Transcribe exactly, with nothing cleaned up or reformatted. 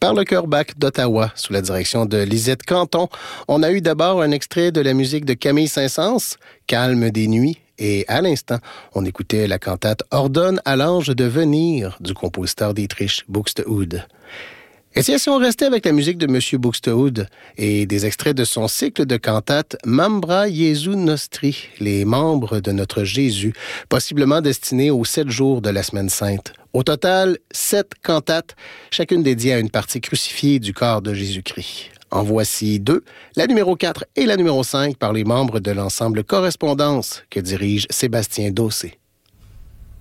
par le chœur Bach d'Ottawa, sous la direction de Lisette Canton. On a eu d'abord un extrait de la musique de Camille Saint-Saëns, Calme des nuits, et à l'instant, on écoutait la cantate Ordonne à l'ange de venir du compositeur Dietrich Buxtehude. Et si on restait avec la musique de M. Buxtehude et des extraits de son cycle de cantates Membra Jesu Nostri, les membres de notre Jésus, possiblement destinés aux sept jours de la Semaine Sainte. Au total, sept cantates, chacune dédiée à une partie crucifiée du corps de Jésus-Christ. En voici deux, la numéro quatre et la numéro cinq par les membres de l'ensemble Correspondance que dirige Sébastien Dossé.